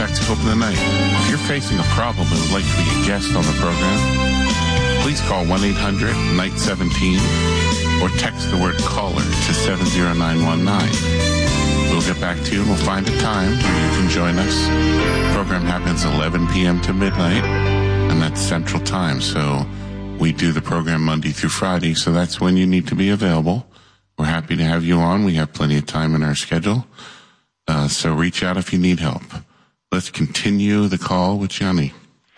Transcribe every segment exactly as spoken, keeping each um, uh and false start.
Contacts open tonight. If you're facing a problem and would like to be a guest on the program, please call one eight hundred night seventeen or text the word caller to seven zero nine one nine. We'll get back to you and we'll find a time where you can join us. The program happens eleven p.m. to midnight, and that's Central Time. So we do the program Monday through Friday, so that's when you need to be available. We're happy to have you on. We have plenty of time in our schedule. Uh, so reach out if you need help. Let's continue the call with Johnny.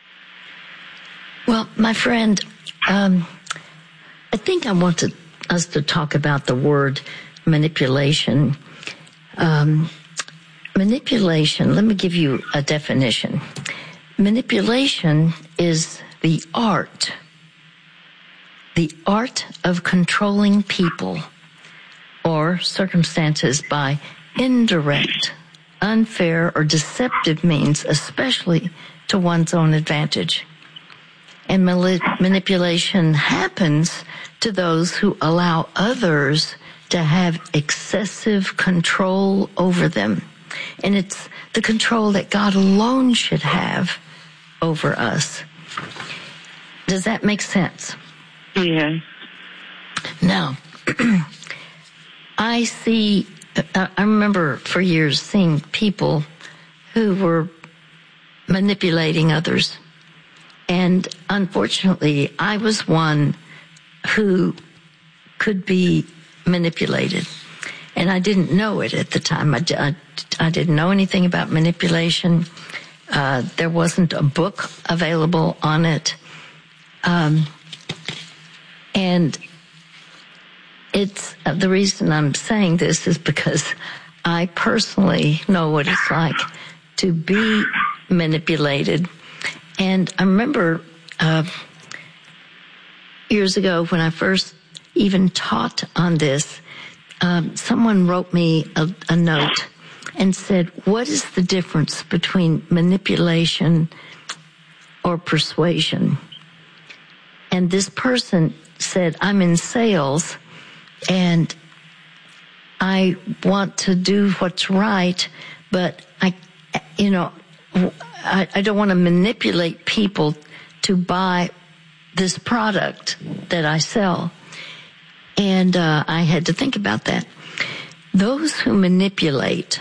Well, my friend, um, I think I want to, us to talk about the word manipulation. Um, manipulation, let me give you a definition. Manipulation is the art, the art of controlling people or circumstances by indirect, unfair, or deceptive means, especially to one's own advantage. And manipulation happens to those who allow others to have excessive control over them. And it's the control that God alone should have over us. Does that make sense? Yeah. Now, I see, I remember for years seeing people who were manipulating others. And unfortunately, I was one who could be manipulated. And I didn't know it at the time. I, I, I didn't know anything about manipulation. Uh, there wasn't a book available on it. Um, and it's uh, the reason I'm saying this is because I personally know what it's like to be manipulated. And I remember uh, years ago when I first even taught on this, um, someone wrote me a, a note and said, what is the difference between manipulation or persuasion? And this person said, I'm in sales and I want to do what's right, but I, you know, I, I don't want to manipulate people to buy this product that I sell. And uh, I had to think about that. Those who manipulate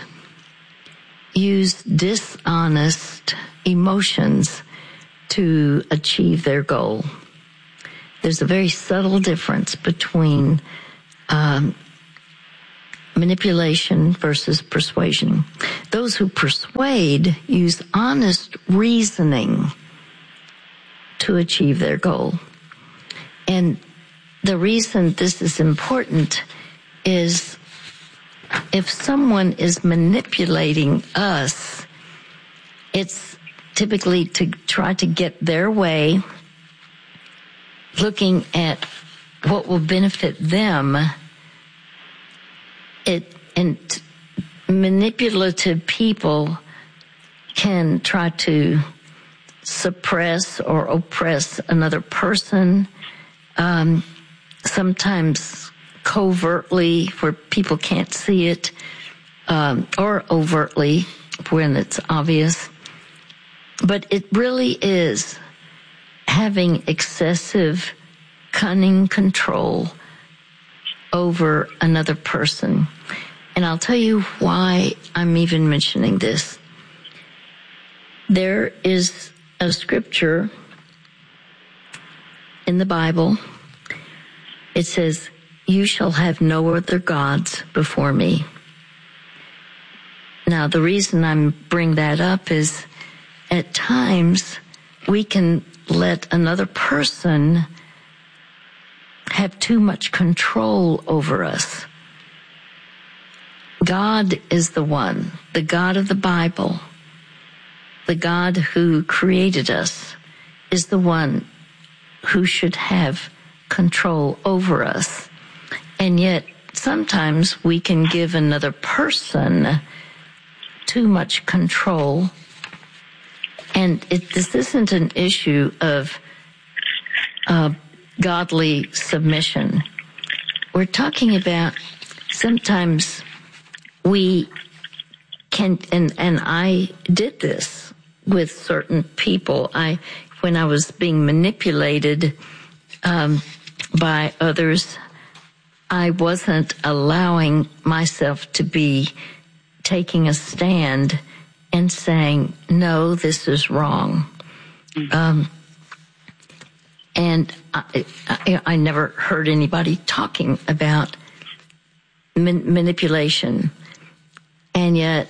use dishonest emotions to achieve their goal. There's a very subtle difference between um, manipulation versus persuasion. Those who persuade use honest reasoning to achieve their goal. And the reason this is important is if someone is manipulating us, it's typically to try to get their way, looking at what will benefit them. It, and manipulative people can try to suppress or oppress another person, um, sometimes covertly where people can't see it, um, or overtly when it's obvious. But it really is having excessive, cunning control over another person. And I'll tell you why I'm even mentioning this. There is a scripture in the Bible. It says, you shall have no other gods before me. Now, the reason I bring that up is at times we can let another person have too much control over us. God is the one, the God of the Bible, the God who created us, is the one who should have control over us. And yet, sometimes we can give another person too much control. And it, this isn't an issue of uh, godly submission. We're talking about sometimes we can, and, and I did this with certain people. I, when I was being manipulated, um, by others, I wasn't allowing myself to be taking a stand and saying, no, this is wrong. Mm-hmm. Um, and I, I, I never heard anybody talking about man- manipulation. And yet,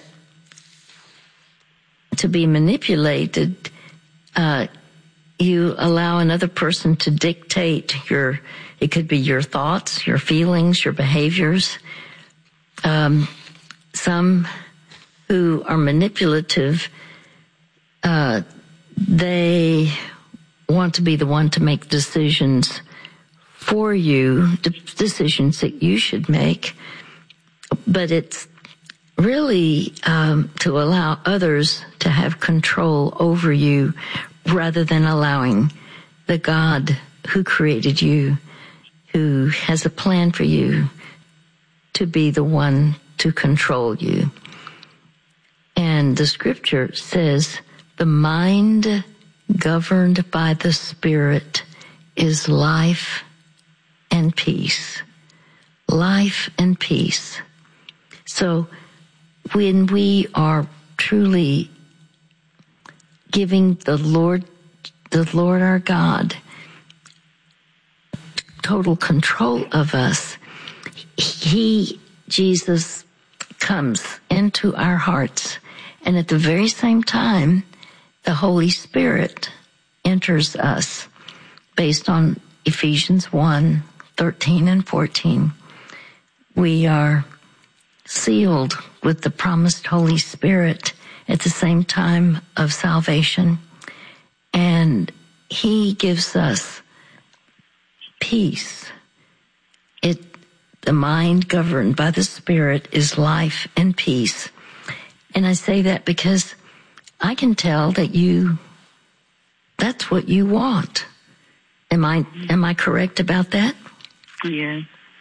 to be manipulated, uh, you allow another person to dictate your, it could be your thoughts, your feelings, your behaviors. Um, some who are manipulative, uh, they want to be the one to make decisions for you, decisions that you should make. But it's really um, to allow others to have control over you rather than allowing the God who created you, who has a plan for you, to be the one to control you. And the scripture says, the mind governed by the Spirit is life and peace. Life and peace. So when we are truly giving the Lord, the Lord our God, total control of us, He, Jesus, comes into our hearts. And at the very same time, the Holy Spirit enters us based on Ephesians one, thirteen and fourteen. We are sealed with the promised Holy Spirit at the same time of salvation. And He gives us peace. It, the mind governed by the Spirit is life and peace. And I say that because I can tell that you, that's what you want. Am I, am I correct about that? Yeah.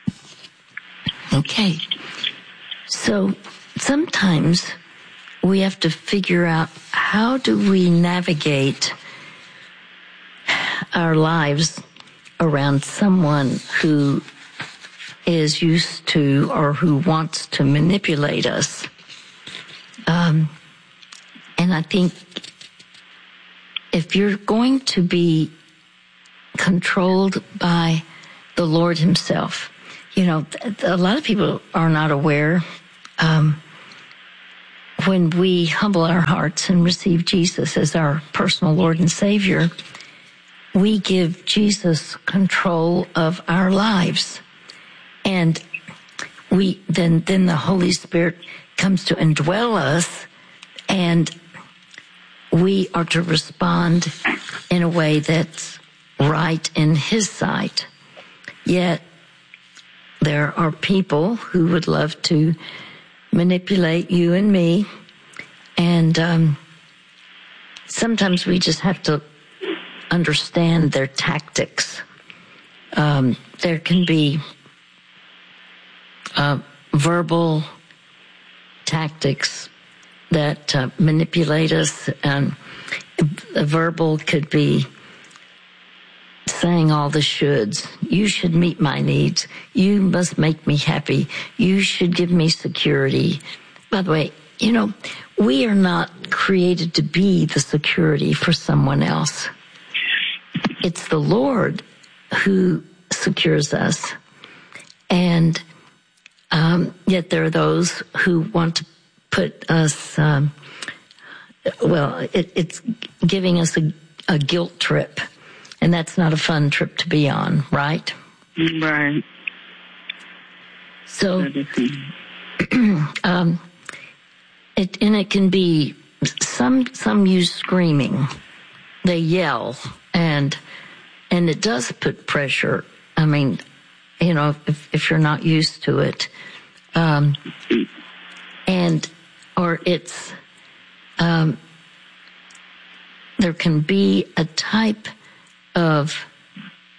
Okay. So sometimes we have to figure out, how do we navigate our lives around someone who is used to or who wants to manipulate us? Um, and I think if you're going to be controlled by the Lord Himself, you know, a lot of people are not aware, um, when we humble our hearts and receive Jesus as our personal Lord and Savior, we give Jesus control of our lives. And we, then, then the Holy Spirit comes to indwell us, and we are to respond in a way that's right in His sight. Yet, there are people who would love to manipulate you and me, and um, sometimes we just have to understand their tactics. Um, there can be uh, verbal tactics that uh, manipulate us, and a verbal could be saying all the shoulds. You should meet my needs. You must make me happy. You should give me security. By the way, you know, we are not created to be the security for someone else. It's the Lord who secures us. And um, yet there are those who want to put us, um, well, it, it's giving us a, a guilt trip. And that's not a fun trip to be on, right? Right. So, um, it, and it can be, some, some use screaming. They yell, and, and it does put pressure. I mean, you know, if, if you're not used to it. Um, and, or it's, um, there can be a type of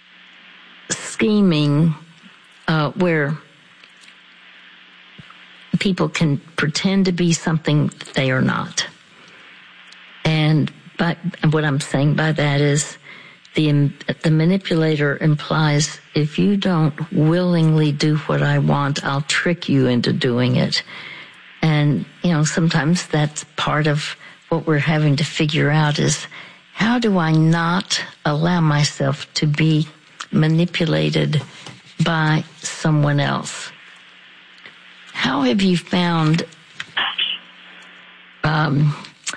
scheming uh, where people can pretend to be something they are not. And but what I'm saying by that is the the manipulator implies if you don't willingly do what I want, I'll trick you into doing it. And, you know, sometimes that's part of what we're having to figure out is how do I not allow myself to be manipulated by someone else? How have you found um,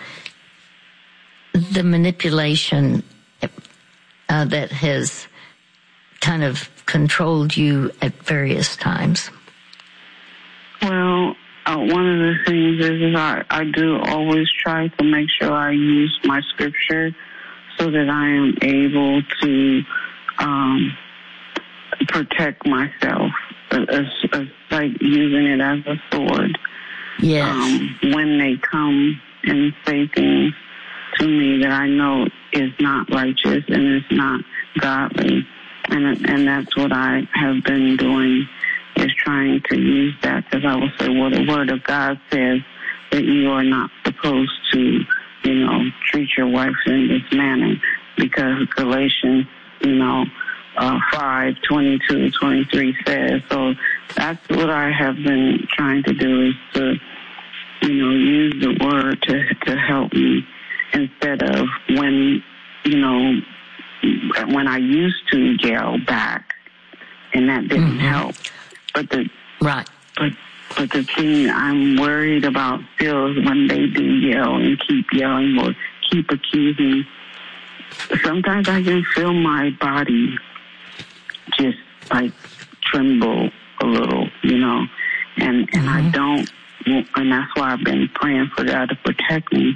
the manipulation uh, that has kind of controlled you at various times? Well, uh, one of the things is, is I, I do always try to make sure I use my scripture so that I am able to um, protect myself, as, as like using it as a sword. Yes. Um, when they come and say things to me that I know is not righteous and is not godly, and and that's what I have been doing, is trying to use that, because I will say, well, the Word of God says that you are not supposed to, you know, treat your wife in this manner, because Galatians, you know, uh, five twenty-two, twenty-three says. So that's what I have been trying to do, is to, you know, use the Word to to help me, instead of when, you know, when I used to yell back, and that didn't mm-hmm. help. But the right, but but the thing I'm worried about still is when they do yell and keep yelling or keep accusing. Sometimes I can feel my body just like tremble a little, you know, and and mm-hmm. I don't, and that's why I've been praying for God to protect me,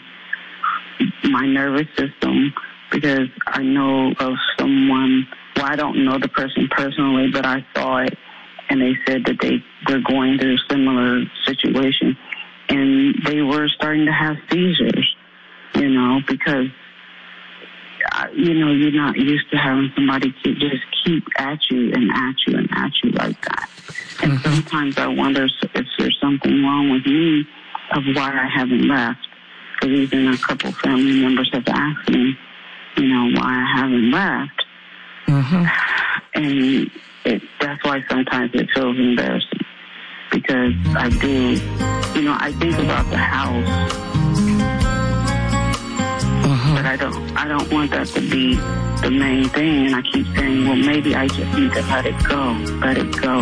my nervous system, because I know of someone. Well, I don't know the person personally, but I saw it. And they said that they were going through a similar situation, and they were starting to have seizures, you know, because, you know, you're not used to having somebody keep, just keep at you and at you and at you like that. And mm-hmm. sometimes I wonder if there's something wrong with me of why I haven't left, because even a couple family members have asked me, you know, why I haven't left. Mm-hmm. And It, that's why sometimes it feels embarrassing, because I do, you know, I think about the house, mm-hmm. but I don't, I don't want that to be the main thing. And I keep saying, well, maybe I just need to let it go, let it go.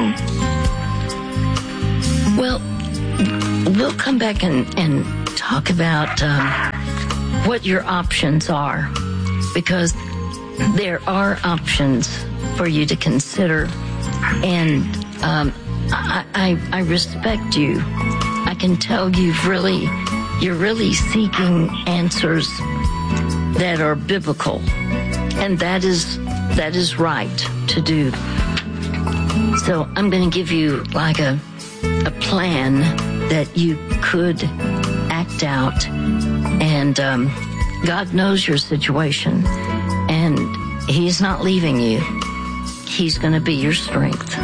Well, we'll come back and, and talk about um, what your options are, because there are options for you to consider, and um, I, I, I respect you. I can tell you've really, you're really seeking answers that are biblical, and that is that is right to do. So I'm going to give you like a a plan that you could act out, and um, God knows your situation, and He's not leaving you. He's going to be your strength.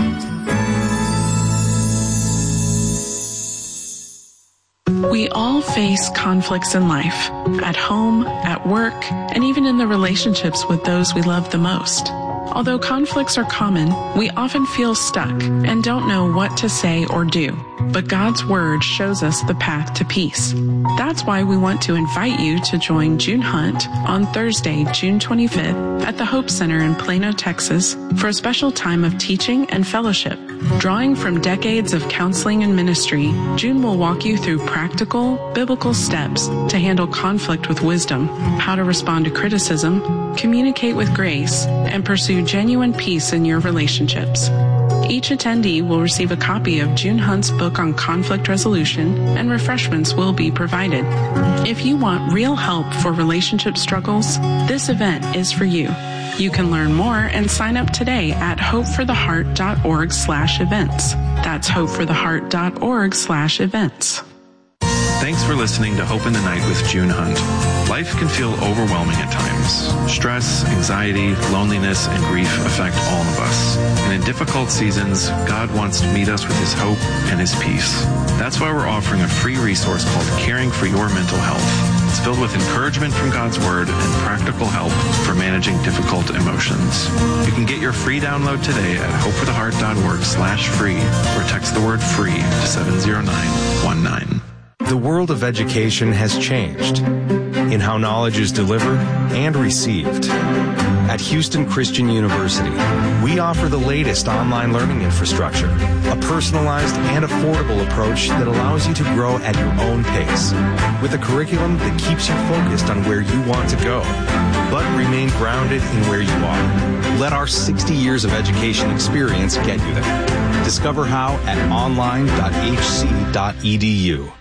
We all face conflicts in life, at home, at work, and even in the relationships with those we love the most. Although conflicts are common, we often feel stuck and don't know what to say or do. But God's Word shows us the path to peace. That's why we want to invite you to join June Hunt on Thursday, June twenty-fifth at the Hope Center in Plano, Texas for a special time of teaching and fellowship. Drawing from decades of counseling and ministry, June will walk you through practical, biblical steps to handle conflict with wisdom, how to respond to criticism, communicate with grace, and pursue genuine peace in your relationships. Each attendee will receive a copy of June Hunt's book on conflict resolution, and refreshments will be provided. If you want real help for relationship struggles, this event is for you. You can learn more and sign up today at hopefortheheart.org slash events. That's hopefortheheart.org slash events. Thanks for listening to Hope in the Night with June Hunt. Life can feel overwhelming at times. Stress, anxiety, loneliness, and grief affect all of us. And in difficult seasons, God wants to meet us with His hope and His peace. That's why we're offering a free resource called Caring for Your Mental Health. It's filled with encouragement from God's Word and practical help for managing difficult emotions. You can get your free download today at hopefortheheart.org slash free or text the word free to seven zero nine one nine. The world of education has changed in how knowledge is delivered and received. At Houston Christian University, we offer the latest online learning infrastructure, a personalized and affordable approach that allows you to grow at your own pace, with a curriculum that keeps you focused on where you want to go, but remain grounded in where you are. Let our sixty years of education experience get you there. Discover how at online dot h c dot e d u.